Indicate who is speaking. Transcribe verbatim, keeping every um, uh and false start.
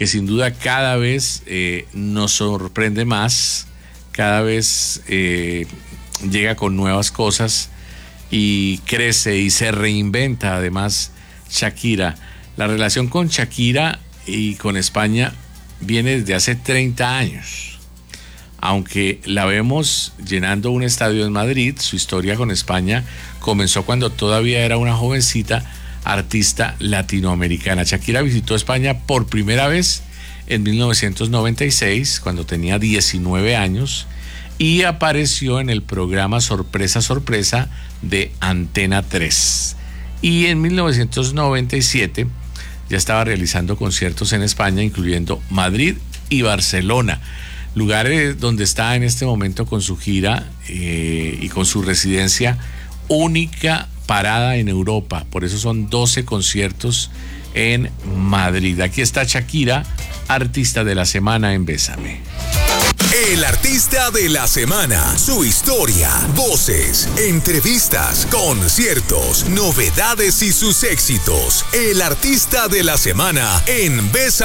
Speaker 1: que sin duda cada vez eh, nos sorprende más, cada vez eh, llega con nuevas cosas y crece y se reinventa. Además, Shakira, la relación con Shakira y con España viene desde hace treinta años. Aunque la vemos llenando un estadio en Madrid, su historia con España comenzó cuando todavía era una jovencita artista latinoamericana. Shakira visitó España por primera vez en mil novecientos noventa y seis, cuando tenía diecinueve años, y apareció en el programa Sorpresa, Sorpresa de Antena tres. Y en mil novecientos noventa y siete ya estaba realizando conciertos en España, incluyendo Madrid y Barcelona, lugares donde está en este momento con su gira eh, y con su residencia única parada en Europa. Por eso son doce conciertos en Madrid. Aquí está Shakira, artista de la semana en Bésame.
Speaker 2: El artista de la semana, su historia, voces, entrevistas, conciertos, novedades y sus éxitos. El artista de la semana en Bésame.